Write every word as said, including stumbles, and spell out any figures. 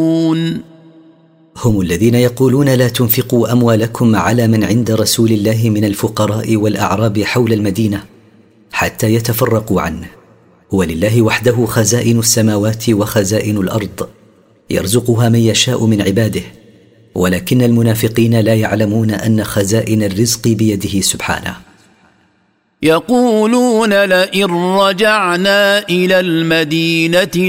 هم الذين يقولون لا تنفقوا أموالكم على من عند رسول الله من الفقراء والأعراب حول المدينة حتى يتفرقوا عنه، ولله وحده خزائن السماوات وخزائن الأرض يرزقها من يشاء من عباده، ولكن المنافقين لا يعلمون أن خزائن الرزق بيده سبحانه. يقولون لئن رجعنا إلى المدينة